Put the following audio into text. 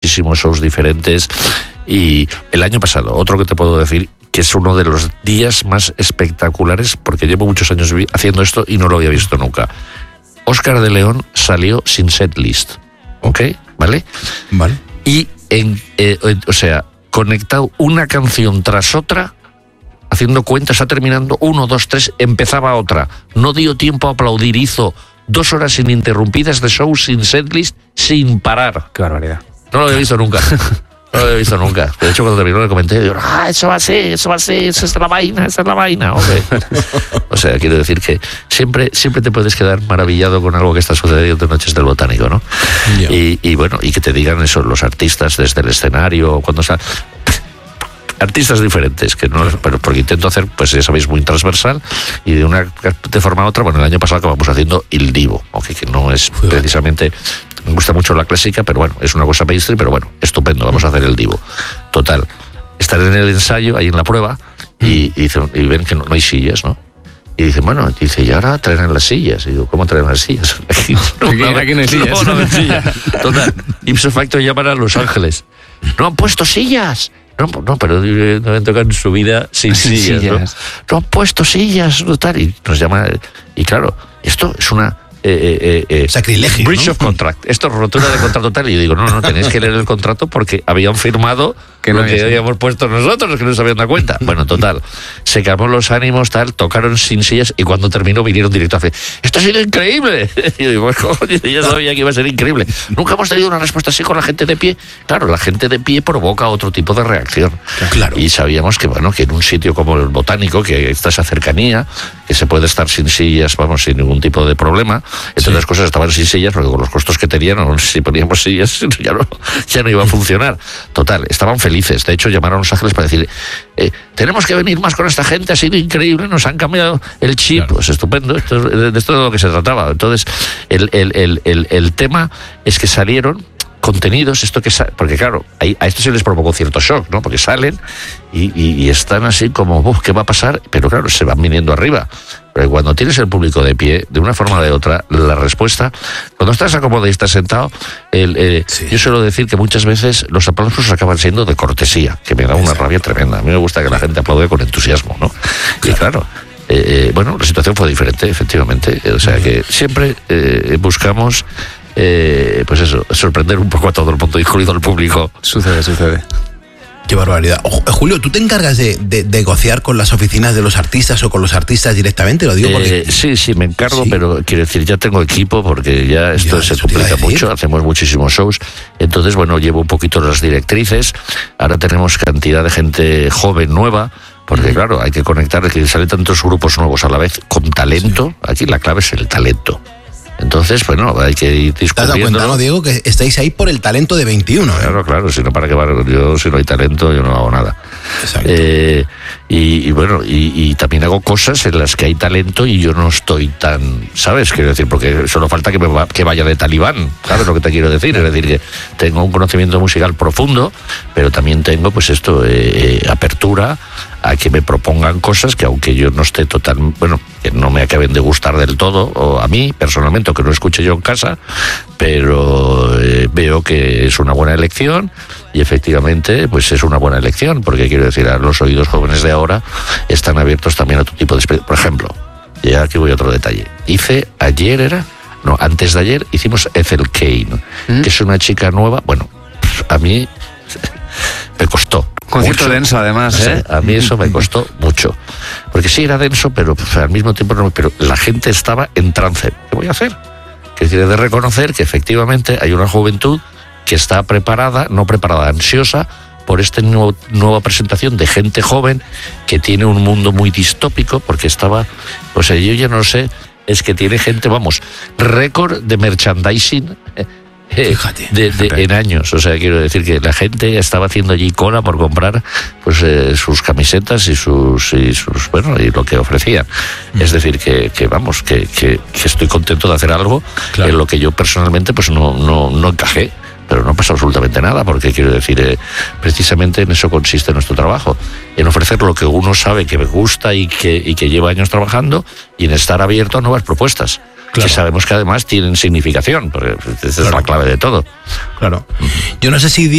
muchísimos shows diferentes. Y el año pasado, otro que te puedo decir, que es uno de los días más espectaculares, porque llevo muchos años haciendo esto y no lo había visto nunca. Óscar de León salió sin setlist, ¿ok? ¿Vale? Vale. Y, conectado una canción tras otra, haciendo cuentas, está terminando 1, 2, 3, empezaba otra. No dio tiempo a aplaudir, hizo 2 horas ininterrumpidas de show sin setlist, sin parar. Qué barbaridad. No lo había visto nunca. No lo había visto nunca. De hecho, cuando terminó le comenté, digo, eso va así, esa es la vaina. Okay. O sea, quiero decir que siempre te puedes quedar maravillado con algo que está sucediendo en Noches del Botánico, ¿no? Yeah. Y bueno, y que te digan eso los artistas desde el escenario, cuando artistas diferentes, que no, pero porque intento hacer, pues ya sabéis, muy transversal, y de forma u otra. Bueno, el año pasado acabamos haciendo Il Divo, okay, que no es precisamente, me gusta mucho la clásica, pero bueno, es una cosa mainstream, pero bueno, estupendo, vamos a hacer El Divo. Total, estar en el ensayo, ahí en la prueba, y ven que no hay sillas, ¿no? Y dice, bueno, y ahora traerán las sillas. Y digo, ¿cómo traen las sillas? Aquí no hay sillas. No hay sillas. Total, ipso facto llaman a Los Ángeles. No han puesto sillas. No, pero no me tocan su vida sin sillas. No han puesto sillas, tal, y nos llama. Y claro, esto es una sacrilegio, breach, ¿no? of contract. Esto es rotura de contrato tal. Y yo digo, no, tenéis que leer el contrato porque habían firmado que lo que habíamos puesto nosotros, que no se habían dado cuenta. Bueno, total, se calmó los ánimos, tal, tocaron sin sillas, y cuando terminó vinieron directo a hacer, ¡esto ha sido increíble! Y yo digo, yo sabía que iba a ser increíble. Nunca hemos tenido una respuesta así con la gente de pie. Claro, la gente de pie provoca otro tipo de reacción. Claro. Y sabíamos que, bueno, que en un sitio como el Botánico, que está esa cercanía, que se puede estar sin sillas, vamos, sin ningún tipo de problema. Entre las cosas estaban sin sillas, porque con los costos que tenían, si poníamos sillas, ya no iba a funcionar. Total, estaban felices. De hecho, llamaron a Los Ángeles para decir, tenemos que venir más con esta gente, ha sido increíble, nos han cambiado el chip. Claro. Pues estupendo, de esto es de lo que se trataba. Entonces, el tema es que salieron contenidos, porque claro, a esto se les provocó cierto shock, ¿no? Porque salen y están así como, ¿qué va a pasar? Pero claro, se van viniendo arriba. Pero cuando tienes el público de pie, de una forma o de otra, la respuesta, cuando estás acomodado y estás sentado, yo suelo decir que muchas veces los aplausos acaban siendo de cortesía, que me da una rabia tremenda. A mí me gusta que la gente aplaude con entusiasmo, ¿no? Claro. Y claro, bueno, la situación fue diferente, efectivamente. O sea que siempre buscamos pues eso, sorprender un poco a todo el mundo, incluido al público. Sucede. Qué barbaridad. Julio, ¿tú te encargas de negociar con las oficinas de los artistas o con los artistas directamente? Lo digo porque... Sí, me encargo, ¿sí? Pero quiero decir, ya tengo equipo porque ya esto se complica mucho, hacemos muchísimos shows. Entonces, bueno, llevo un poquito las directrices. Ahora tenemos cantidad de gente joven, nueva, porque claro, hay que conectar, que salen tantos grupos nuevos a la vez con talento. Sí. Aquí la clave es el talento. Entonces, bueno, hay que ir discutiendo. ¿Te has dado cuenta, no, Diego, que estáis ahí por el talento de 21? Claro, si no, ¿para qué va? Yo, si no hay talento, yo no hago nada. Exacto. Y bueno, y también hago cosas en las que hay talento y yo no estoy tan, ¿sabes? Quiero decir, porque solo falta que vaya de talibán, ¿sabes lo que te quiero decir? Es decir, que tengo un conocimiento musical profundo, pero también tengo, pues esto, apertura a que me propongan cosas que, aunque yo no esté que no me acaben de gustar del todo, o a mí personalmente, o que no escuche yo en casa, pero veo que es una buena elección, y efectivamente pues es una buena elección, porque quiero decir, a los oídos jóvenes de ahora están abiertos también a otro tipo de experiencia. Por ejemplo, ya aquí voy a otro detalle. Antes de ayer hicimos Ethel Kane, que es una chica nueva. Bueno, a mí me costó. Concierto mucho. Denso, además, ¿eh? A mí eso me costó mucho. Porque sí era denso, pero al mismo tiempo no. Pero la gente estaba en trance. ¿Qué voy a hacer? Que quiere de reconocer que efectivamente hay una juventud que está ansiosa por esta nueva presentación de gente joven que tiene un mundo muy distópico, porque estaba, o sea, yo ya no sé, es que tiene gente, récord de merchandising. Fíjate. En años, o sea, quiero decir que la gente estaba haciendo allí cola por comprar pues sus camisetas y sus y lo que ofrecían. Es decir, que estoy contento de hacer algo en lo que yo personalmente pues no encajé, pero no pasa absolutamente nada, porque quiero decir, precisamente en eso consiste nuestro trabajo, en ofrecer lo que uno sabe que me gusta y que lleva años trabajando, y en estar abierto a nuevas propuestas. Claro. Que sabemos que además tienen significación, porque esa es la clave de todo. Claro. Yo no sé si